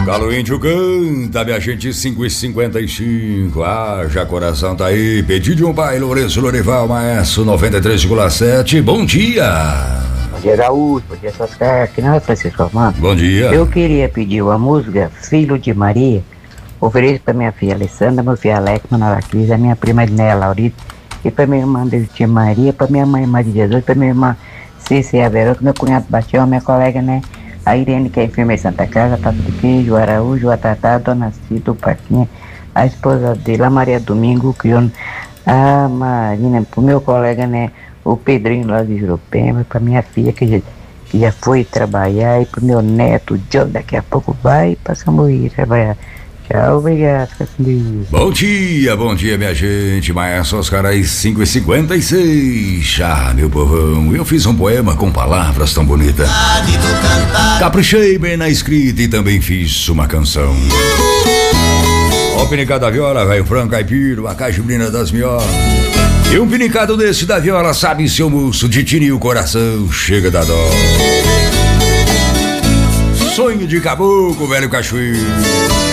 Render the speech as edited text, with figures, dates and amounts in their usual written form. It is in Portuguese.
Galo Índio canta, minha gente, 5h55. Já coração tá aí. Pedido de um pai, Lourenço Lorival, Maestro 93,7. Bom dia. Bom dia, Gaúcho. Bom dia, Soscar. Aqui não é Francisco Armando. Bom dia. Eu queria pedir uma música, Filho de Maria. Ofereço pra minha filha Alessandra, meu filho Alex, Manoela Cris, a minha prima Edneia Laurita, e pra minha irmã Delitia Maria, pra minha mãe Maria de Jesus, pra minha irmã Cícia Verônica, meu cunhado Bastião, minha colega, né? A Irene, que é enfermeira em Santa Casa, Tato do Queijo, Araújo, a Tatá, a Dona Cita, o Paquinha, a esposa dele, a Maria Domingo, o Criouno, a Marina, pro meu colega, né? O Pedrinho lá de Jurupema, pra minha filha que já foi trabalhar, e pro meu neto, o John, daqui a pouco vai pra Cambuí trabalhar. Tchau, obrigado. Bom dia, minha gente. Maestro Oscar aí, 5h56. Meu povão, eu fiz um poema com palavras tão bonitas. Caprichei bem na escrita e também fiz uma canção. Ó, pinicado da viola, velho frango caipira, a cajibrina das miolas. E um pinicado desse da viola, sabe, seu moço, de tinir o coração, chega da dó. Sonho de caboclo, velho cachoeiro.